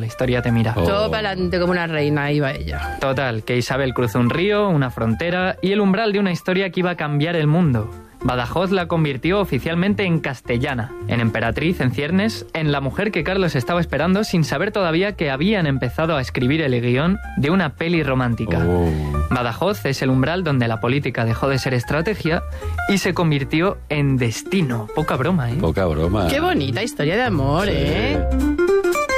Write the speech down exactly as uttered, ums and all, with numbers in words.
la historia te mira. Oh. Todo para adelante como una reina iba ella. Total, que Isabel cruzó un río, una frontera y el umbral de una historia que iba a cambiar el mundo. Badajoz la convirtió oficialmente en castellana, en emperatriz, en ciernes, en la mujer que Carlos estaba esperando sin saber todavía que habían empezado a escribir el guión de una peli romántica. Oh. Badajoz es el umbral donde la política dejó de ser estrategia y se convirtió en destino. Poca broma, ¿eh? Poca broma. Qué bonita historia de amor, Sí. ¿eh?